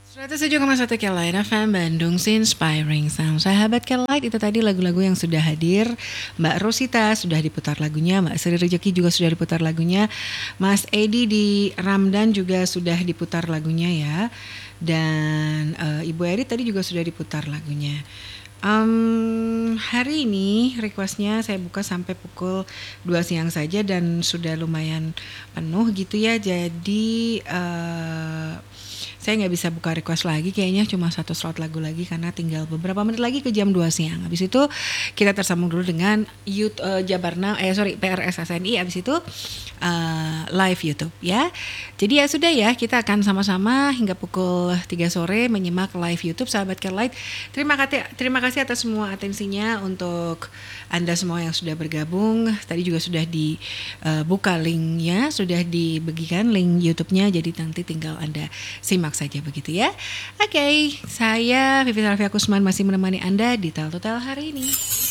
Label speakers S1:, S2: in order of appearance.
S1: 107,1 Kelight FM Bandung Inspiring Sound. Sahabat Kelight, itu tadi lagu-lagu yang sudah hadir. Mbak Rosita sudah diputar lagunya, Mbak Sri Rezeki juga sudah diputar lagunya, Mas Edi di Ramdan juga sudah diputar lagunya ya. Dan Ibu Eri tadi juga sudah diputar lagunya. Hari ini requestnya saya buka sampai pukul 2 siang saja dan sudah lumayan penuh gitu ya. Jadi saya nggak bisa buka request lagi, kayaknya cuma satu slot lagu lagi karena tinggal beberapa menit lagi ke jam 2 siang. Habis itu kita tersambung dulu dengan PRS SNI, habis itu live YouTube ya. Jadi ya sudah ya, kita akan sama-sama hingga pukul 3 sore menyimak live YouTube sahabat Kelight. Terima kasih atas semua atensinya untuk Anda semua yang sudah bergabung. Tadi juga sudah dibuka linknya, sudah dibagikan link YouTube-nya, jadi nanti tinggal Anda simak saja begitu ya. Oke, saya Vivi Salvia Kusman masih menemani Anda di Tel Total hari ini.